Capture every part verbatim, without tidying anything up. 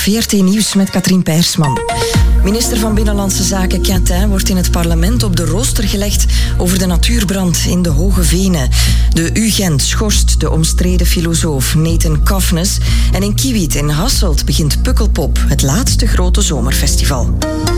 V R T Nieuws met Katrien Peirsman. Minister van Binnenlandse Zaken Quintin wordt in het parlement op de rooster gelegd over de natuurbrand in de Hoge Venen. De U Gent schorst de omstreden filosoof Nathan Kofnes. En in Kiewiet in Hasselt begint Pukkelpop, het laatste grote zomerfestival.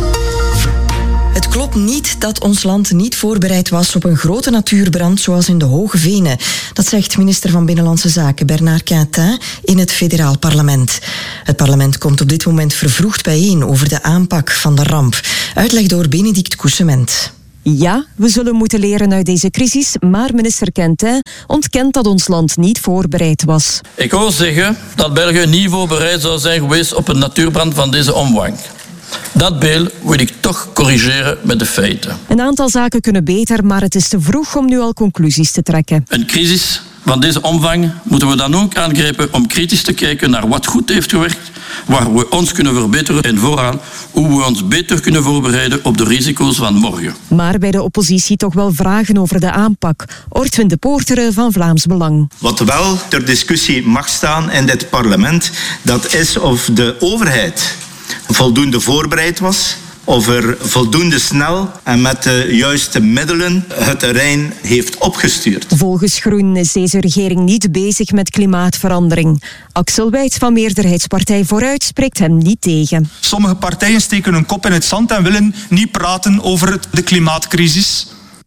Het klopt niet dat ons land niet voorbereid was op een grote natuurbrand zoals in de Hoge Venen. Dat zegt minister van Binnenlandse Zaken Bernard Quintin in het federaal parlement. Het parlement komt op dit moment vervroegd bijeen over de aanpak van de ramp. Uitleg door Benedict Coussement. Ja, we zullen moeten leren uit deze crisis, maar minister Quintin ontkent dat ons land niet voorbereid was. Ik hoor zeggen dat België niet voorbereid zou zijn geweest op een natuurbrand van deze omvang. Dat beeld wil ik toch corrigeren met de feiten. Een aantal zaken kunnen beter, maar het is te vroeg om nu al conclusies te trekken. Een crisis van deze omvang moeten we dan ook aangrijpen om kritisch te kijken naar wat goed heeft gewerkt, waar we ons kunnen verbeteren en vooral hoe we ons beter kunnen voorbereiden op de risico's van morgen. Maar bij de oppositie toch wel vragen over de aanpak. Ortwin de Poortere van Vlaams Belang. Wat wel ter discussie mag staan in dit parlement, dat is of de overheid voldoende voorbereid was, of er voldoende snel en met de juiste middelen het terrein heeft opgestuurd. Volgens Groen is deze regering niet bezig met klimaatverandering. Axel Wijts van meerderheidspartij Vooruit spreekt hem niet tegen. Sommige partijen steken hun kop in het zand en willen niet praten over de klimaatcrisis.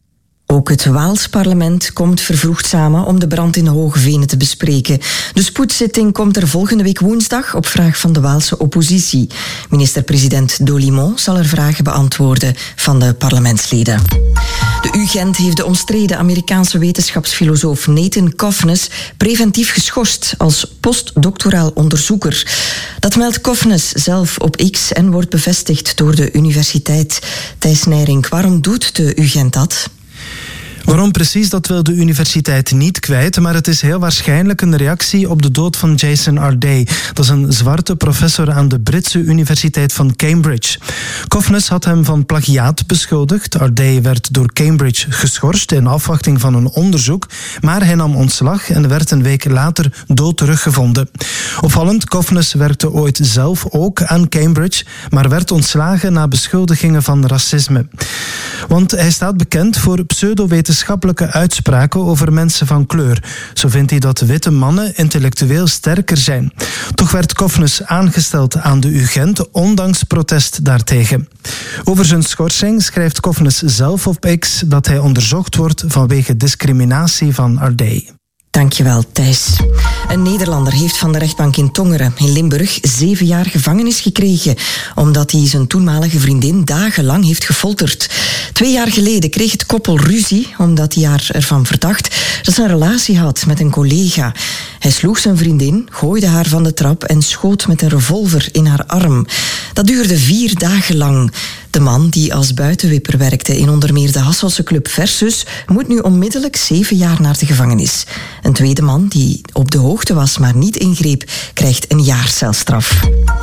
Ook het Waals parlement komt vervroegd samen om de brand in de Hoge Venen te bespreken. De spoedzitting komt er volgende week woensdag op vraag van de Waalse oppositie. Minister-president Dolimon zal er vragen beantwoorden van de parlementsleden. De U Gent heeft de omstreden Amerikaanse wetenschapsfilosoof Nathan Kofnes preventief geschorst als postdoctoraal onderzoeker. Dat meldt Kofnes zelf op X en wordt bevestigd door de universiteit. Thijs Nijrink, waarom doet de U Gent dat? Waarom precies, dat wil de universiteit niet kwijt, maar het is heel waarschijnlijk een reactie op de dood van Jason Arday. Dat is een zwarte professor aan de Britse Universiteit van Cambridge. Kofnes had hem van plagiaat beschuldigd. Arday werd door Cambridge geschorst in afwachting van een onderzoek, maar hij nam ontslag en werd een week later dood teruggevonden. Opvallend, Kofnes werkte ooit zelf ook aan Cambridge, maar werd ontslagen na beschuldigingen van racisme. Want hij staat bekend voor pseudo-wetenschappelijke uitspraken over mensen van kleur. Zo vindt hij dat witte mannen intellectueel sterker zijn. Toch werd Kofnes aangesteld aan de U Gent, ondanks protest daartegen. Over zijn schorsing schrijft Kofnes zelf op X dat hij onderzocht wordt vanwege discriminatie van Arday. Dankjewel, Thijs. Een Nederlander heeft van de rechtbank in Tongeren in Limburg zeven jaar gevangenis gekregen, omdat hij zijn toenmalige vriendin dagenlang heeft gefolterd. Twee jaar geleden kreeg het koppel ruzie, omdat hij haar ervan verdacht dat ze een relatie had met een collega. Hij sloeg zijn vriendin, gooide haar van de trap en schoot met een revolver in haar arm. Dat duurde vier dagen lang. De man, die als buitenwipper werkte in onder meer de Hasselse club Versus, moet nu onmiddellijk zeven jaar naar de gevangenis. Een tweede man, die op de hoogte was maar niet ingreep, krijgt een jaar celstraf.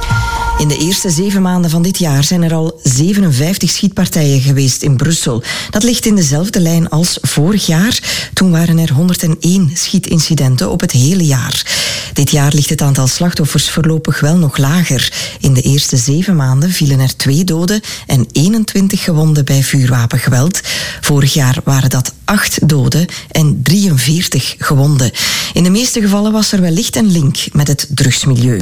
In de eerste zeven maanden van dit jaar zijn er al zevenenvijftig schietpartijen geweest in Brussel. Dat ligt in dezelfde lijn als vorig jaar. Toen waren er honderdéén schietincidenten op het hele jaar. Dit jaar ligt het aantal slachtoffers voorlopig wel nog lager. In de eerste zeven maanden vielen er twee doden en eenentwintig gewonden bij vuurwapengeweld. Vorig jaar waren dat acht doden en drieënveertig gewonden. In de meeste gevallen was er wellicht een link met het drugsmilieu.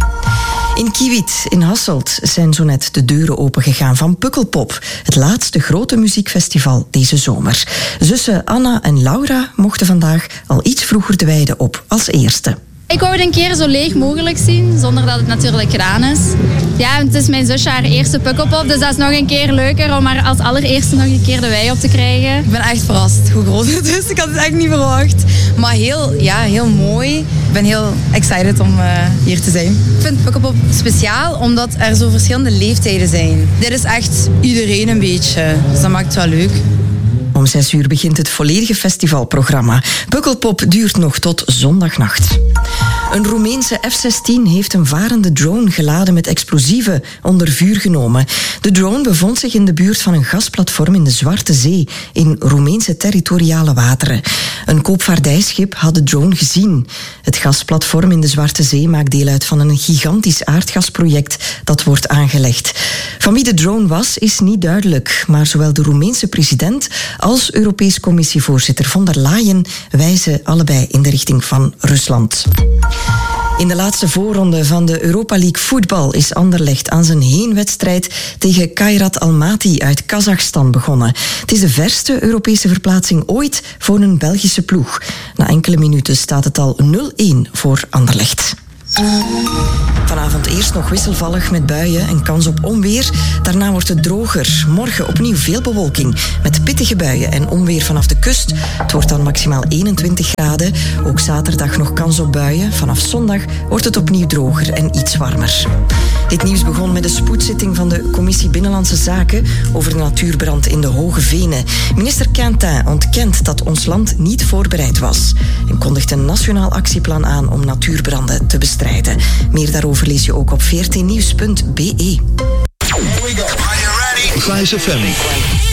In Kiewiet in Hasselt zijn zo net de deuren opengegaan van Pukkelpop, het laatste grote muziekfestival deze zomer. Zussen Anna en Laura mochten vandaag al iets vroeger de weide op als eerste. Ik wou het een keer zo leeg mogelijk zien, zonder dat het natuurlijk gedaan is. Ja, het is mijn zusje haar eerste Pukkelpop, dus dat is nog een keer leuker om haar als allereerste nog een keer de wei op te krijgen. Ik ben echt verrast hoe groot het is. Ik had het echt niet verwacht. Maar heel, ja, heel mooi. Ik ben heel excited om uh, hier te zijn. Ik vind Pukkelpop speciaal omdat er zo verschillende leeftijden zijn. Dit is echt iedereen een beetje, dus dat maakt het wel leuk. Om zes uur begint het volledige festivalprogramma. Pukkelpop duurt nog tot zondagnacht. Een Roemeense F zestien heeft een varende drone geladen met explosieven onder vuur genomen. De drone bevond zich in de buurt van een gasplatform in de Zwarte Zee, in Roemeense territoriale wateren. Een koopvaardijschip had de drone gezien. Het gasplatform in de Zwarte Zee maakt deel uit van een gigantisch aardgasproject dat wordt aangelegd. Van wie de drone was, is niet duidelijk, maar zowel de Roemeense president als Europees Commissievoorzitter von der Leyen wijzen allebei in de richting van Rusland. In de laatste voorronde van de Europa League voetbal is Anderlecht aan zijn heenwedstrijd tegen Kairat Almaty uit Kazachstan begonnen. Het is de verste Europese verplaatsing ooit voor een Belgische ploeg. Na enkele minuten staat het al nul-een voor Anderlecht. Vanavond eerst nog wisselvallig met buien en kans op onweer. Daarna wordt het droger. Morgen opnieuw veel bewolking met pittige buien en onweer vanaf de kust. Het wordt dan maximaal eenentwintig graden. Ook zaterdag nog kans op buien. Vanaf zondag wordt het opnieuw droger en iets warmer. Dit nieuws begon met de spoedzitting van de Commissie Binnenlandse Zaken over de natuurbrand in de Hoge Venen. Minister Quentin ontkent dat ons land niet voorbereid was en kondigt een nationaal actieplan aan om natuurbranden te bestrijden. Meer daarover lees je ook op v r t nieuws punt b e. Here we go. Are you ready? Vice F M.